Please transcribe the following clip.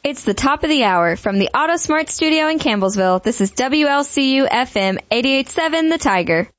It's the top of the hour from the AutoSmart studio in Campbellsville. This is WLCU FM 88.7 The Tiger.